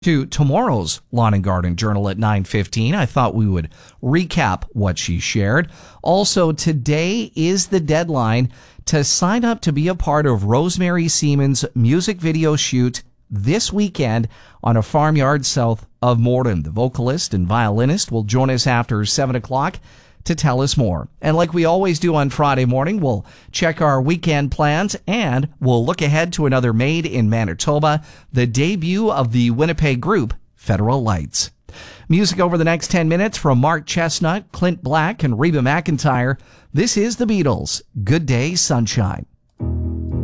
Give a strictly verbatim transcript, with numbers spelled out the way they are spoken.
To tomorrow's Lawn and Garden Journal at nine fifteen. I thought we would recap what she shared. Also, today is the deadline to sign up to be a part of Rosemary Seaman's music video shoot this weekend on a farmyard south of Morden. The vocalist and violinist will join us after seven o'clock to tell us more. And like we always do on Friday morning, we'll check our weekend plans and we'll look ahead to another Made in Manitoba, the debut of the Winnipeg group Federal Lights. Music over the next ten minutes from Mark Chestnut, Clint Black, and Reba McEntire. This is the Beatles. Good Day, Sunshine.